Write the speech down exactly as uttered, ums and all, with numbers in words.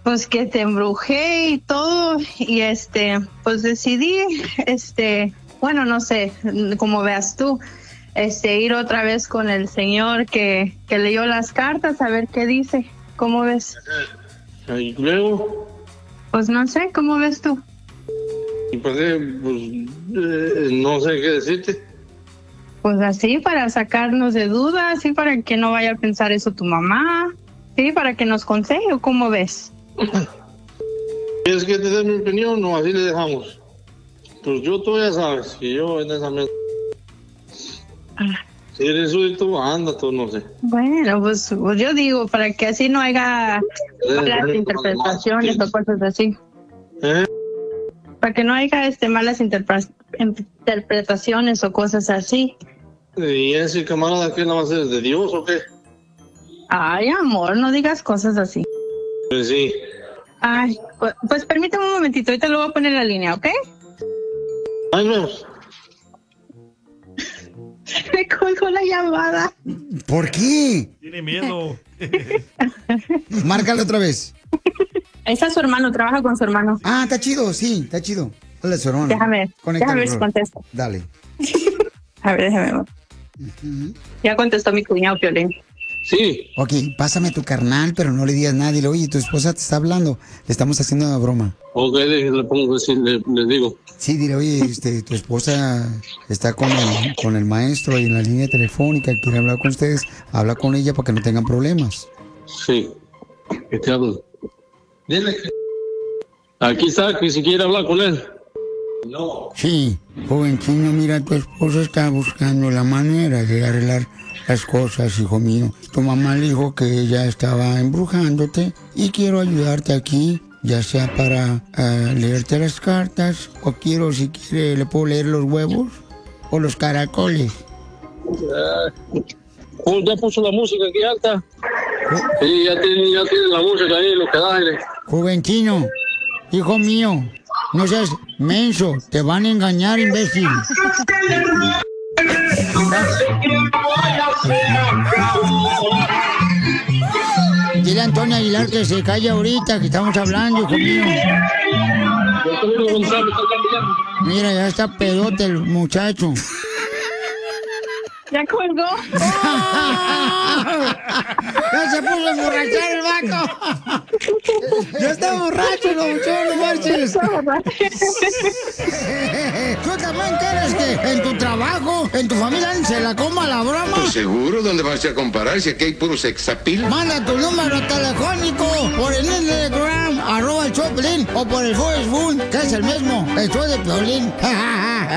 Pues que te embrujé y todo, y este, pues decidí, este, bueno, no sé, como veas tú, este, ir otra vez con el señor que, que leyó las cartas, a ver qué dice. ¿Cómo ves? ¿Y luego? Pues no sé, ¿cómo ves tú? Y pues, eh, pues eh, no sé qué decirte. Pues así, para sacarnos de dudas, así para que no vaya a pensar eso tu mamá, sí, para que nos aconseje, ¿o cómo ves? ¿Quieres que te dé mi opinión o así le dejamos? Pues yo, tú ya sabes, que yo en esa mesa... Ah. Si eres súbdito, anda tú, no sé. Bueno, pues, pues yo digo, para que así no haya malas interpretaciones o cosas así. ¿Eh? Para que no haya este, malas interpre- interpretaciones o cosas así. ¿Y ese camarada qué nada más es de Dios o qué? Ay, amor, no digas cosas así. Pues sí. Ay, pues, pues permíteme un momentito, ahorita lo voy a poner en la línea, ¿ok? Ahí vemos. Me colgó la llamada. ¿Por qué? Tiene miedo. Márcale otra vez. Ahí está su hermano, trabaja con su hermano. Ah, está chido, sí, está chido. Dale a su hermano. Déjame, Conéctalo, déjame ver si bro. contesta. Dale. A ver, déjame ver. Uh-huh. Ya contestó mi cuñado Piolín. Sí. Ok, pásame tu carnal, pero no le digas nada. Dile, oye, tu esposa te está hablando. Le estamos haciendo una broma. Ok, le, le pongo así, le, le digo. Sí, dile, oye, este, tu esposa está con el, con el maestro y en la línea telefónica, quiere hablar con ustedes. Habla con ella para que no tengan problemas. Sí. ¿Qué te hablo? Dile que... Aquí está, que si quiere hablar con él. No. Sí, joven chino, mira, tu esposa está buscando la manera de arreglar las cosas, hijo mío. Tu mamá le dijo que ella estaba embrujándote y quiero ayudarte aquí, ya sea para uh, leerte las cartas o quiero, si quiere, le puedo leer los huevos o los caracoles. Uh, pues ya puso la música aquí alta. Sí, ya tiene, ya tiene la música ahí, lo que da aire. Joven chino, hijo mío, no seas menso, te van a engañar, imbécil. Dile a Antonio Aguilar que se calle ahorita, que estamos hablando, hijo mío. Mira, ya está pedote el muchacho. ¿Ya colgó? ¡Ya se puso a emborrachar el vato! ¡Ya está borracho, no, no marches! ¿Tú también quieres que en tu trabajo, en tu familia, se la coma la broma? Pues seguro, ¿dónde vas a comparar si aquí hay puro sexapil? Manda tu número telefónico por el Instagram, arroba el Choplin, o por el Facebook, que es el mismo, el show de Piolín.